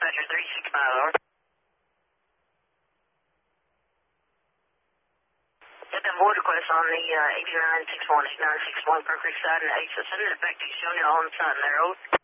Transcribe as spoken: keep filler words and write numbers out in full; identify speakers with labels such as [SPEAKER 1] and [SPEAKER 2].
[SPEAKER 1] dispatcher three sixty-five, over. Get that void request on the uh, eight nine six one, eight nine six one, Perk Creek side and eight, so send it back to you, showing you all on the side there, over.